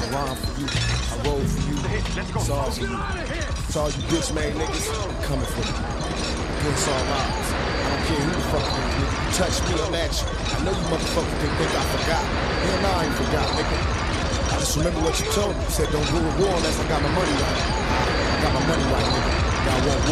rhyme for you, I roll for you, it's all for you. It's all you bitch made niggas coming for you. It's all ours. I don't care who the fuck you touch me, I'm at you. I know you motherfuckers can think I forgot. Hell no, I ain't forgot, nigga. I just remember what you told me. You said don't go to war unless I got my money right. I got my money right, nigga. Y'all want war.